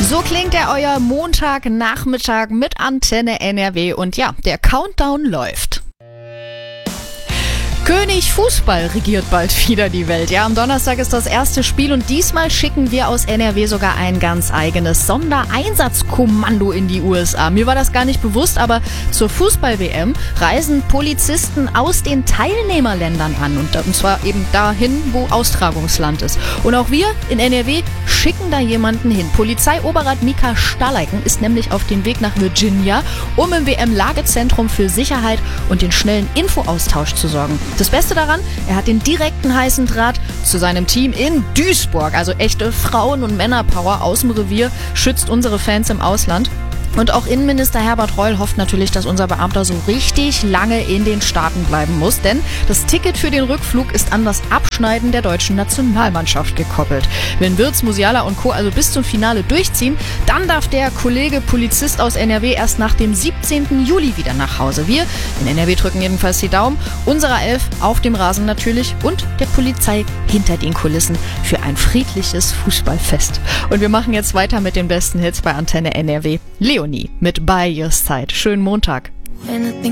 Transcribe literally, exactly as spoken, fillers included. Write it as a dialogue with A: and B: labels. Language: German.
A: So klingt der euer Montagnachmittag mit Antenne N R W und ja, der Countdown läuft. König Fußball regiert bald wieder die Welt. Ja, am Donnerstag ist das erste Spiel und diesmal schicken wir aus N R W sogar ein ganz eigenes Sondereinsatzkommando in die U S A. Mir war das gar nicht bewusst, aber zur Fußball-W M reisen Polizisten aus den Teilnehmerländern an und zwar eben dahin, wo Austragungsland ist. Und auch wir in N R W schicken da jemanden hin. Polizeioberrat Mika Stahleiken ist nämlich auf dem Weg nach Virginia, um im W M-Lagezentrum für Sicherheit und den schnellen Infoaustausch zu sorgen. Das Beste daran, er hat den direkten heißen Draht zu seinem Team in Duisburg. Also echte Frauen- und Männerpower aus dem Revier schützt unsere Fans im Ausland. Und auch Innenminister Herbert Reul hofft natürlich, dass unser Beamter so richtig lange in den Staaten bleiben muss. Denn das Ticket für den Rückflug ist an das Abschneiden der deutschen Nationalmannschaft gekoppelt. Wenn Wirtz, Musiala und Co. also bis zum Finale durchziehen, dann darf der Kollege Polizist aus N R W erst nach dem siebzehnten Juli wieder nach Hause. Wir in N R W drücken jedenfalls die Daumen. Unserer Elf auf dem Rasen natürlich und der Polizei hinter den Kulissen für ein friedliches Fußballfest. Und wir machen jetzt weiter mit den besten Hits bei Antenne N R W. Leonie mit By Your Side. Schönen Montag.